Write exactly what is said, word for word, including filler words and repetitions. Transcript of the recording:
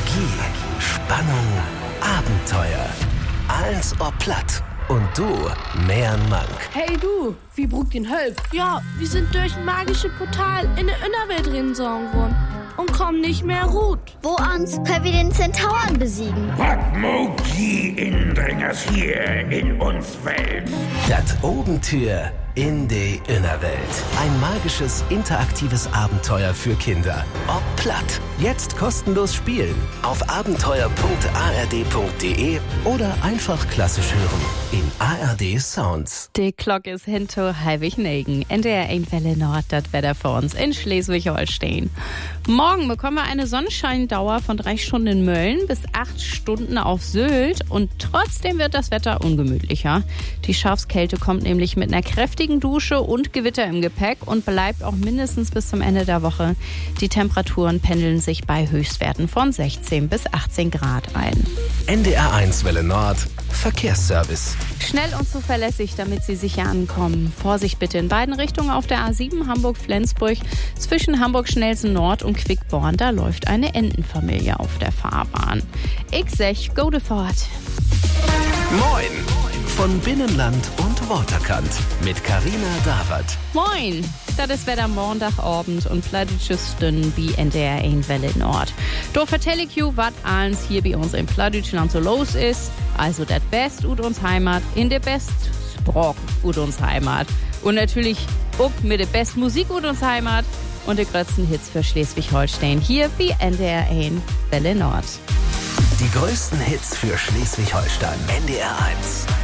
Magie, Spannung, Abenteuer. Alles ob platt. Und du, mehr Mank. Hey du, wie brugt den Hölp? Ja, wir sind durch ein magisches Portal in der Innerwelt reingesogen worden und kommen nicht mehr gut. Wo uns können wir den Zentauren besiegen? Wat Moki Indringers hier in uns Welt. Das Obentür in die Innerwelt. Ein magisches, interaktives Abenteuer für Kinder. Ob platt. Jetzt kostenlos spielen. Auf abenteuer punkt a r d punkt d e oder einfach klassisch hören. In A R D Sounds. Die Glock ist hinter halbig negen. In der Einwelle Nord, das Wetter für uns in Schleswig-Holstein. Morgen bekommen wir eine Sonnenscheindauer von drei Stunden in Mölln bis acht Stunden auf Sylt. Und trotzdem wird das Wetter ungemütlicher. Die Schafskälte kommt nämlich mit einer kräftigen Dusche und Gewitter im Gepäck und bleibt auch mindestens bis zum Ende der Woche. Die Temperaturen pendeln sich bei Höchstwerten von sechzehn bis achtzehn Grad ein. N D R eins Welle Nord. Verkehrsservice. Schnell und zuverlässig, damit Sie sicher ankommen. Vorsicht bitte in beiden Richtungen auf der A sieben Hamburg-Flensburg. Zwischen Hamburg-Schnelsen Nord und Quickborn, da läuft eine Entenfamilie auf der Fahrbahn. Ich sag, go de fort. Moin! Von Binnenland und Waterkant mit Carina Dawert. Moin! Das ist Wetter Montagabend und Plattdütschsten wie N D R eins Welle Nord. Da vertell ich you, was alles hier bei uns in Plattdeutschland so los ist. Also das Best ut uns Heimat in der Best Sprach ut uns Heimat. Und natürlich auch mit der Best Musik ut uns Heimat und der größten Hits für Schleswig-Holstein hier wie N D R eins Welle Nord. Die größten Hits für Schleswig-Holstein. N D R eins.